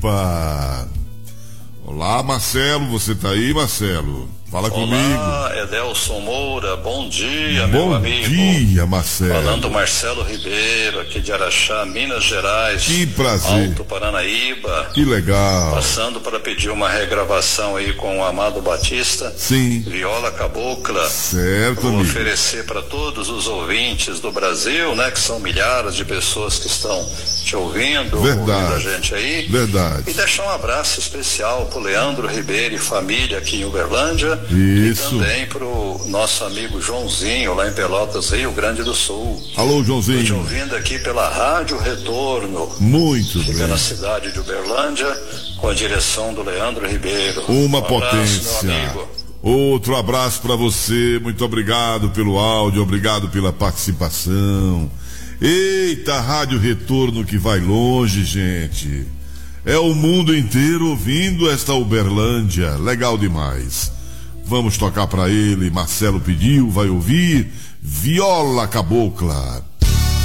Opa! Olá, Marcelo, você tá aí, Marcelo? Fala comigo. Olá, Edelson Moura, bom dia, meu amigo. Bom dia, Marcelo. Falando Marcelo Ribeiro, aqui de Araxá, Minas Gerais. Que prazer. Alto Paranaíba. Que legal. Passando para pedir uma regravação aí com o Amado Batista. Sim. Viola Cabocla. Certo, Vou amigo. oferecer para todos os ouvintes do Brasil, né, que são milhares de pessoas que estão te ouvindo, ouvindo a gente aí. Verdade. E deixar um abraço especial pro Leandro Ribeiro e família aqui em Uberlândia. Isso. E também pro nosso amigo Joãozinho, lá em Pelotas, Rio Grande do Sul. Alô, Joãozinho. Tô te ouvindo aqui pela Rádio Retorno. Muito Fica bem. na cidade de Uberlândia, com a direção do Leandro Ribeiro. Uma abraço, potência. meu amigo. Outro abraço para você, muito obrigado pelo áudio, obrigado pela participação. Eita, Rádio Retorno que vai longe, gente. É o mundo inteiro ouvindo esta Uberlândia, legal demais. Vamos tocar para ele, Marcelo pediu, vai ouvir Viola Cabocla.